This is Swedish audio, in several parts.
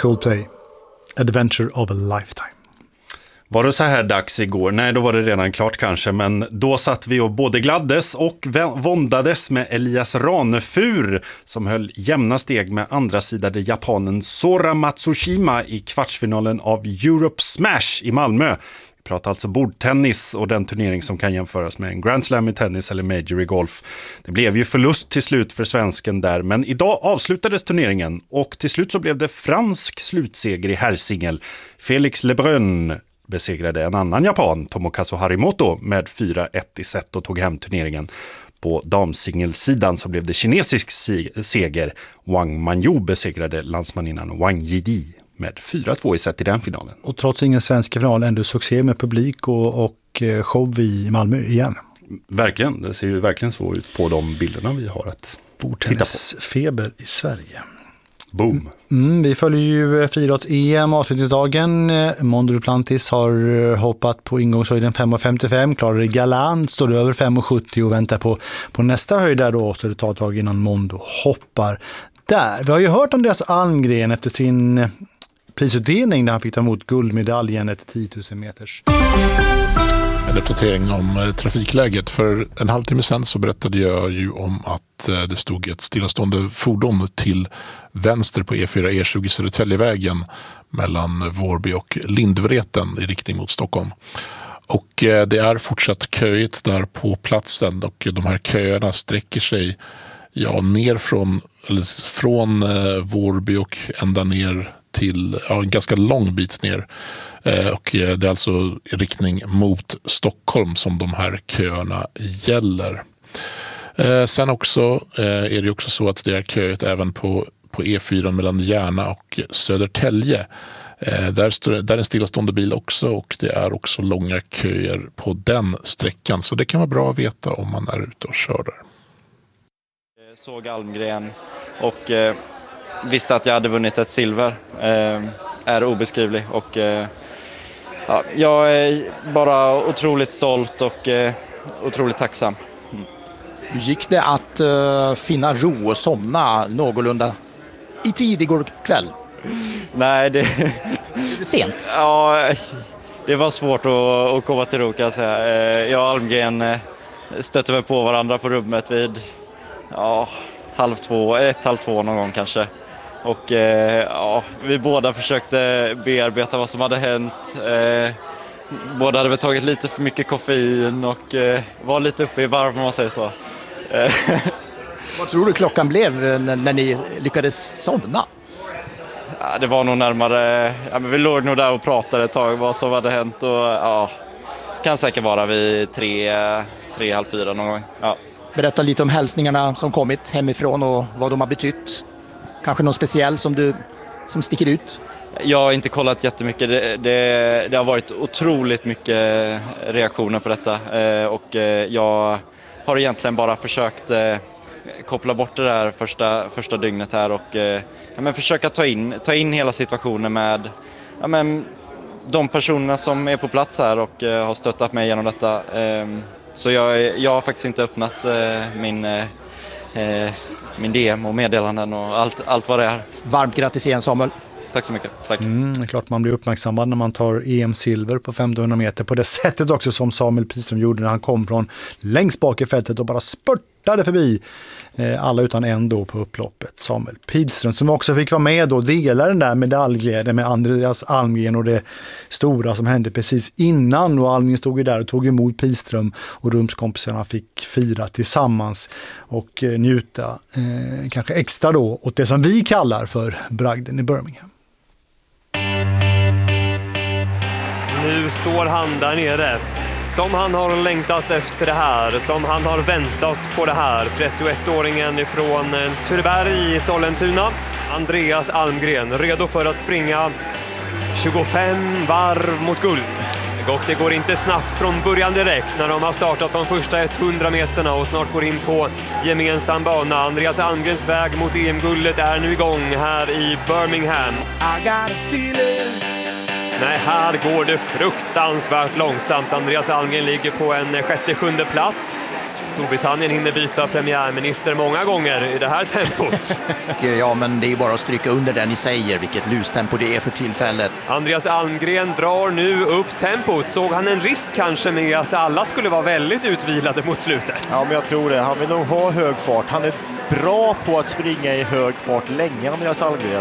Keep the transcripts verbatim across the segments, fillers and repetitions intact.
Coldplay, Adventure of a Lifetime. Var det så här dags igår? Nej, då var det redan klart kanske, men då satt vi och både gladdes och våndades med Elias Ranefur som höll jämna steg med andra sidade japanen Sora Matsushima i kvartsfinalen av Europe Smash i Malmö. Vi pratar alltså bordtennis och den turnering som kan jämföras med en Grand Slam i tennis eller Major i golf. Det blev ju förlust till slut för svensken där, men idag avslutades turneringen och till slut så blev det fransk slutseger i herrsingel. Felix Lebrun besegrade en annan japan, Tomokazu Harimoto, med fyra ett i set och tog hem turneringen. På damsingelsidan så blev det kinesisk seger. Wang Manyu besegrade landsmaninnan Wang Yidi med fyra två i set i den finalen. Och trots ingen svensk final ändå succé med publik och, och show i Malmö igen. Verkligen, det ser ju verkligen så ut på de bilderna vi har att bordtennisfeber i Sverige. Boom. Mm, vi följer ju friidrotts-E M avslutningsdagen. Mondo Duplantis har hoppat på ingångshöjden fem komma femtiofem. Klarade galant, står över fem komma sjuttio och väntar på, på nästa höjd där då. Så det tar ett tag innan Mondo hoppar där. Vi har ju hört Andreas Almgren efter sin prisutdelning där han fick ta emot guldmedaljen efter tio tusen meters. En uppdatering om trafikläget. För en halvtimme sedan så berättade jag ju om att det stod ett stillastående fordon till vänster på E fyra E tjugo Södertäljevägen mellan Vårby och Lindvreten i riktning mot Stockholm. Och det är fortsatt köigt där på platsen och de här köerna sträcker sig ja, ner från, eller från Vårby och ända ner till ja, en ganska lång bit ner. Eh, och det är alltså i riktning mot Stockholm som de här köerna gäller. Eh, sen också eh, är det också så att det är köet även på, på E fyra mellan Järna och Södertälje. Eh, där, står, där är en stillastående bil också och det är också långa köer på den sträckan. Så det kan vara bra att veta om man är ute och kör där. Jag såg Almgren och eh, visste att jag hade vunnit ett silver. Eh, är obeskrivlig och eh, ja, jag är bara otroligt stolt och eh, otroligt tacksam. Mm. Hur gick det att uh, finna ro och somna någorlunda i tid igår kväll? Nej, det... det sent? Ja, det var svårt att, att komma till ro kan jag säga. Jag och Almgren stötte väl på varandra på rummet vid ja, halv två, ett, halv två någon gång kanske. Och eh, ja, vi båda försökte bearbeta vad som hade hänt. Eh, båda hade väl tagit lite för mycket koffein och eh, var lite uppe i varv om man säger så. Eh. Vad tror du klockan blev när, när ni lyckades somna? Ja, det var nog närmare, ja, men vi låg nog där och pratade ett tag vad som hade hänt och ja, kan säkert vara vid tre, tre, halv fyra någon gång. Ja. Berätta lite om hälsningarna som kommit hemifrån och vad de har betytt. Kanske någon speciell som, du, som sticker ut? Jag har inte kollat jättemycket. Det, det, det har varit otroligt mycket reaktioner på detta. Eh, och eh, jag har egentligen bara försökt eh, koppla bort det där första, första dygnet här. Och eh, ja, men försöka ta in, ta in hela situationen med ja, men, de personerna som är på plats här och eh, har stöttat mig genom detta. Eh, så jag, jag har faktiskt inte öppnat eh, min... Eh, min D M och meddelanden och allt, allt vad det är. Varmt grattis igen Samuel. Tack så mycket. Tack. Mm, det är klart man blir uppmärksammad när man tar E M-silver på femtonhundra meter på det sättet också som Samuel Pihlström gjorde när han kom från längst bak i fältet och bara spurtade förbi eh, alla utan en då på upploppet. Samuel Pihlström som också fick vara med och dela den där medaljglädjen med Andreas Almgren och det stora som hände precis innan och Almgren stod ju där och tog emot Pihlström och rumskompisarna fick fira tillsammans och eh, njuta eh, kanske extra då åt det som vi kallar för bragden i Birmingham. Nu står han där nere, som han har längtat efter det här, som han har väntat på det här. trettioettåringen ifrån Tureberg i Sollentuna, Andreas Almgren, redo för att springa tjugofem varv mot guld. Och det går inte snabbt från början direkt när de har startat de första hundra meterna och snart går in på gemensam bana. Andreas Almgrens väg mot E M-guldet är nu igång här i Birmingham. I got a feeling. Nej, här går det fruktansvärt långsamt. Andreas Almgren ligger på en sjätte, sjunde plats. Storbritannien hinner byta premiärminister många gånger i det här tempot. Ja, men det är bara att stryka under det ni säger, vilket lustempo det är för tillfället. Andreas Almgren drar nu upp tempot. Såg han en risk kanske med att alla skulle vara väldigt utvilade mot slutet? Ja, men jag tror det. Han vill nog ha hög fart. Han är bra på att springa i hög fart länge, Andreas Almgren.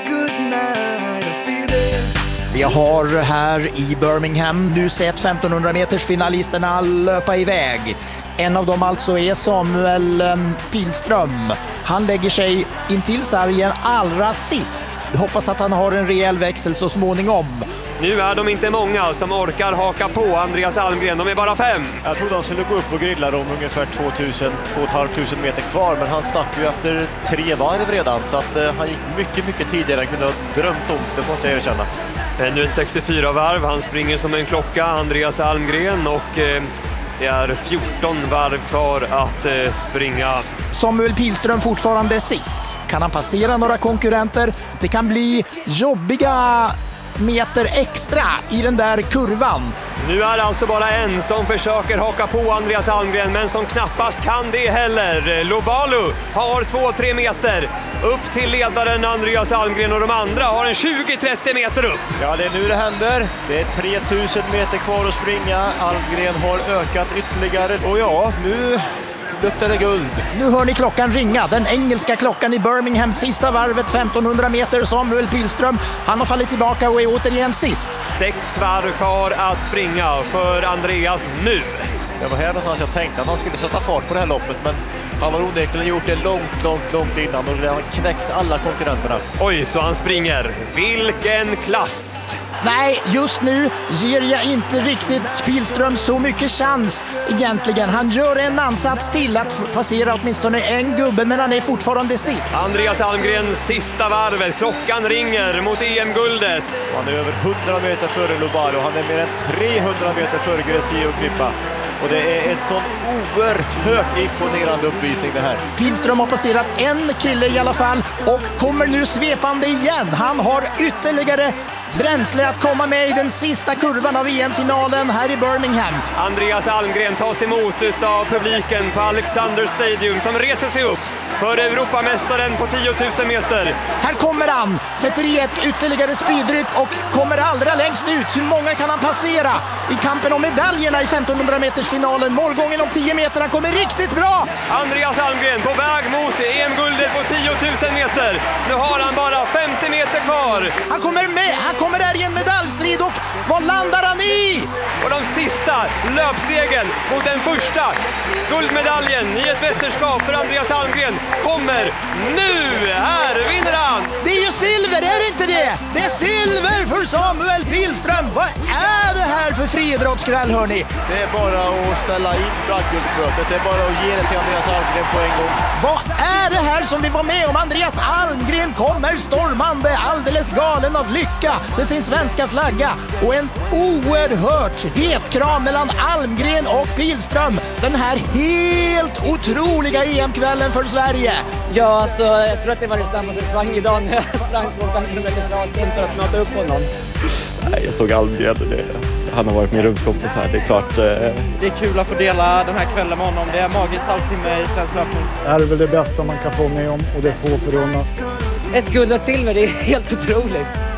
Vi har här i Birmingham nu sett femtonhundra meters finalisterna löpa iväg. En av dem alltså är Samuel Pihlström. Han lägger sig intill sargen allra sist. Jag hoppas att han har en rejäl växel så småningom. Nu är de inte många som orkar haka på Andreas Almgren. De är bara fem. Jag trodde de skulle gå upp och grilla dem ungefär tvåtusen till tvåtusen fem hundra meter kvar. Men han stack ju efter tre varv redan. Så att, eh, han gick mycket, mycket tidigare än kunde ha drömt om. Det måste jag erkänna. Ännu ett sextiofyra varv. Han springer som en klocka, Andreas Almgren. Och eh, det är fjorton varv kvar att eh, springa. Samuel Pihlström fortfarande sist. Kan han passera några konkurrenter? Det kan bli jobbiga meter extra i den där kurvan. Nu är det alltså bara en som försöker haka på Andreas Almgren, men som knappast kan det heller. Lobalu har två tre meter upp till ledaren Andreas Almgren och de andra har en tjugo till trettio meter upp. Ja, det är nu det händer. Det är tre tusen meter kvar att springa. Almgren har ökat ytterligare. Och ja, nu luktar det guld. Nu hör ni klockan ringa. Den engelska klockan i Birmingham. Sista varvet, femtonhundra meter. Samuel Pihlström, han har fallit tillbaka och är återigen sist. Sex varv kvar att springa för Andreas nu. Det var här någonstans jag tänkte att han skulle sätta fart på det här loppet, men han har onekligen gjort det långt, långt, långt innan och redan knäckt alla konkurrenterna. Oj, så han springer. Vilken klass! Nej, just nu ger jag inte riktigt Pihlström så mycket chans egentligen. Han gör en ansats till att passera åtminstone en gubbe, men han är fortfarande sist. Andreas Almgren, sista varvet. Klockan ringer mot E M-guldet. Han är över hundra meter före Lobalu och han är mer än trehundra meter före Greci och Klippa. Och det är ett sån oerhört imponerande uppvisning det här. Pihlström har passerat en kille i alla fall och kommer nu svepande igen. Han har ytterligare bränsle att komma med i den sista kurvan av E M-finalen här i Birmingham. Andreas Almgren tas emot av publiken på Alexander Stadium som reser sig upp för Europamästaren på tio tusen meter. Här kommer han, sätter i ett ytterligare speedryck och kommer allra längst ut. Hur många kan han passera i kampen om medaljerna i femtonhundra meters finalen? Målgången om tio meter, han kommer riktigt bra! Andreas Almgren på väg mot E M-guldet på tio tusen meter. Nu har han bara femtio meter kvar. Han kommer med, han kommer där i en medaljstrid och vad landar han i? Och de sista löpstegen mot den första guldmedaljen i ett mästerskap för Andreas Almgren kommer nu. Här vinner han! Det är ju silver, är det inte det? Det är silver för Samuel Pihlström. Vad är det här för friidrottskväll, hörni? Det är bara att ställa in bragdguldsmötet. Det är bara att ge det till Andreas Almgren på en gång. Vad är det här som vi var med om? Andreas Almgren kommer stormande, alldeles galen av lycka med sin svenska flagga. Och en oerhört het kram mellan Almgren och Pihlström. Den här helt otroliga E M-kvällen för Sverige. Ja, alltså, jag tror att det var det snabbaste sprang idag när jag sprang på femhundra meters raken för att möta upp honom. Nej, jag såg Almgren. Det, han har varit min rumskompis här. Det är klart. Eh... Det är kul att få dela den här kvällen med honom. Det är magiskt halvtimme i svensk löpning. Det här är väl det bästa man kan få med om och det får förunnas. Ett guld och ett silver, det är helt otroligt.